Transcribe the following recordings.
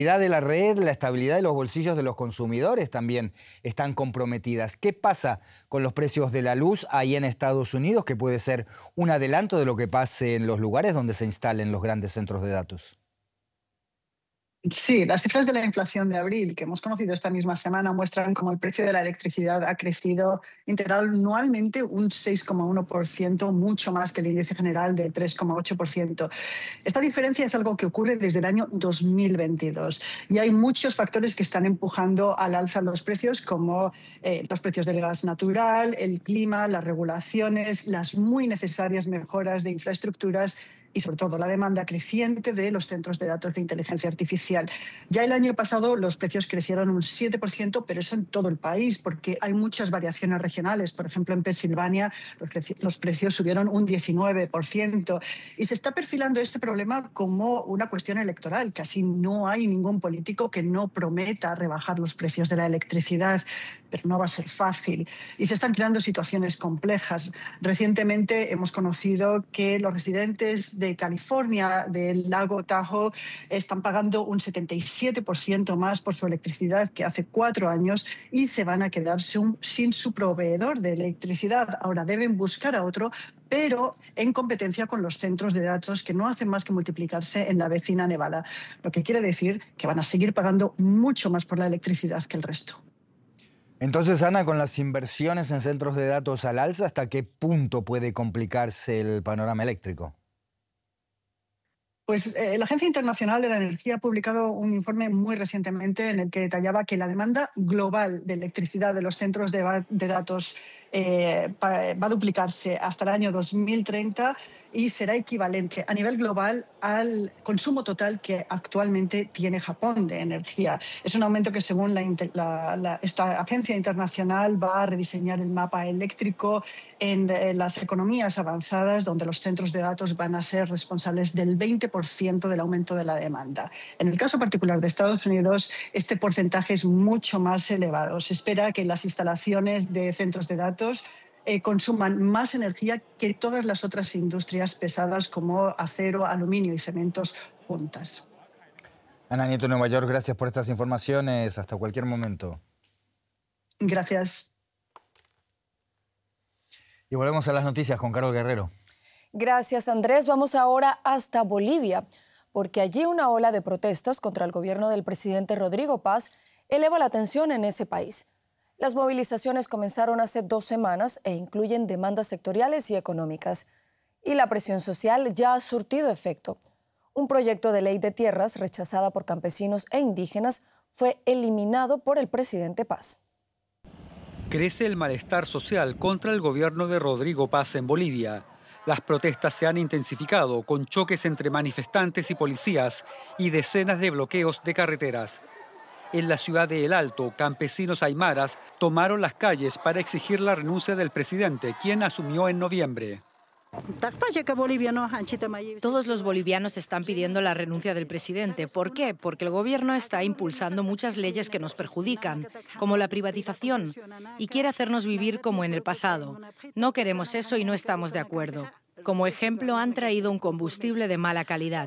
De la red, la estabilidad de los bolsillos de los consumidores también están comprometidas. ¿Qué pasa con los precios de la luz ahí en Estados Unidos, que puede ser un adelanto de lo que pase en los lugares donde se instalen los grandes centros de datos? Sí, las cifras de la inflación de abril que hemos conocido esta misma semana muestran cómo el precio de la electricidad ha crecido interanualmente un 6,1%, mucho más que el índice general de 3,8%. Esta diferencia es algo que ocurre desde el año 2022 y hay muchos factores que están empujando al alza los precios, como los precios del gas natural, el clima, las regulaciones, las muy necesarias mejoras de infraestructuras y, sobre todo, la demanda creciente de los centros de datos de inteligencia artificial. Ya el año pasado los precios crecieron un 7%, pero eso en todo el país, porque hay muchas variaciones regionales. Por ejemplo, en Pensilvania los precios subieron un 19%. Y se está perfilando este problema como una cuestión electoral. Casi no hay ningún político que no prometa rebajar los precios de la electricidad, pero no va a ser fácil. Y se están creando situaciones complejas. Recientemente hemos conocido que los residentes de California, del lago Tahoe, están pagando un 77% más por su electricidad que hace 4 años y se van a quedar sin su proveedor de electricidad. Ahora deben buscar a otro, pero en competencia con los centros de datos que no hacen más que multiplicarse en la vecina Nevada. Lo que quiere decir que van a seguir pagando mucho más por la electricidad que el resto. Entonces, Ana, con las inversiones en centros de datos al alza, ¿hasta qué punto puede complicarse el panorama eléctrico? Pues la Agencia Internacional de la Energía ha publicado un informe muy recientemente en el que detallaba que la demanda global de electricidad de los centros de datos va a duplicarse hasta el año 2030 y será equivalente a nivel global al consumo total que actualmente tiene Japón de energía. Es un aumento que, según esta agencia internacional, va a rediseñar el mapa eléctrico en las economías avanzadas, donde los centros de datos van a ser responsables del 20% del aumento de la demanda. En el caso particular de Estados Unidos, este porcentaje es mucho más elevado. Se espera que las instalaciones de centros de datos consuman más energía que todas las otras industrias pesadas como acero, aluminio y cementos juntas. Ana Nieto, Nueva York, gracias por estas informaciones. Hasta cualquier momento. Gracias. Y volvemos a las noticias con Carol Guerrero. Gracias, Andrés. Vamos ahora hasta Bolivia, porque allí una ola de protestas contra el gobierno del presidente Rodrigo Paz eleva la tensión en ese país. Las movilizaciones comenzaron hace 2 semanas e incluyen demandas sectoriales y económicas. Y la presión social ya ha surtido efecto. Un proyecto de ley de tierras rechazada por campesinos e indígenas fue eliminado por el presidente Paz. Crece el malestar social contra el gobierno de Rodrigo Paz en Bolivia. Las protestas se han intensificado con choques entre manifestantes y policías y decenas de bloqueos de carreteras. En la ciudad de El Alto, campesinos aymaras tomaron las calles para exigir la renuncia del presidente, quien asumió en noviembre. Todos los bolivianos están pidiendo la renuncia del presidente. ¿Por qué? Porque el gobierno está impulsando muchas leyes que nos perjudican, como la privatización, y quiere hacernos vivir como en el pasado. No queremos eso y no estamos de acuerdo. Como ejemplo, han traído un combustible de mala calidad.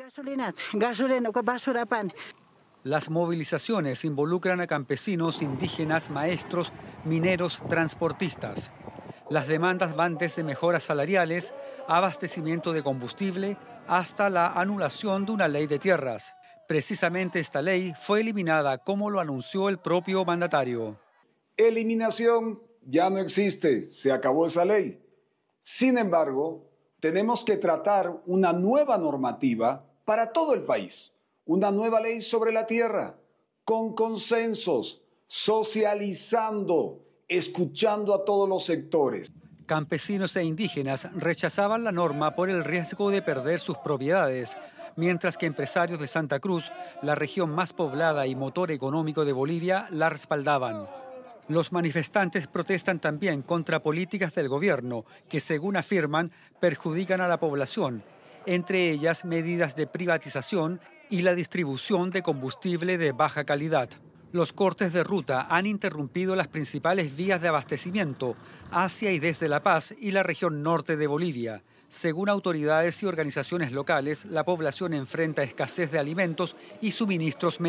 Las movilizaciones involucran a campesinos, indígenas, maestros, mineros, transportistas. Las demandas van desde mejoras salariales, abastecimiento de combustible, hasta la anulación de una ley de tierras. Precisamente esta ley fue eliminada, como lo anunció el propio mandatario. Eliminación ya no existe, se acabó esa ley. Sin embargo, tenemos que tratar una nueva normativa para todo el país. Una nueva ley sobre la tierra, con consensos, socializando, escuchando a todos los sectores. Campesinos e indígenas rechazaban la norma por el riesgo de perder sus propiedades, mientras que empresarios de Santa Cruz, la región más poblada y motor económico de Bolivia, la respaldaban. Los manifestantes protestan también contra políticas del gobierno que, según afirman, perjudican a la población, entre ellas medidas de privatización y la distribución de combustible de baja calidad. Los cortes de ruta han interrumpido las principales vías de abastecimiento hacia y desde La Paz y la región norte de Bolivia. Según autoridades y organizaciones locales, la población enfrenta escasez de alimentos y suministros médicos.